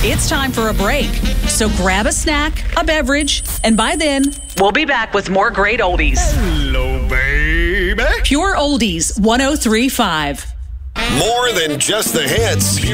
It's time for a break. So grab a snack, a beverage, and by then, we'll be back with more great oldies. Hello, baby. Pure Oldies 103.5. More than just the hits.